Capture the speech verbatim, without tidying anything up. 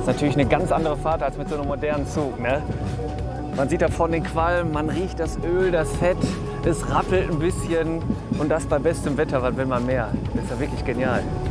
natürlich eine ganz andere Fahrt als mit so einem modernen Zug, ne? Man sieht da vorne den Qualm, man riecht das Öl, das Fett, es rappelt ein bisschen und das bei bestem Wetter, was will man mehr? Das ist ja wirklich genial.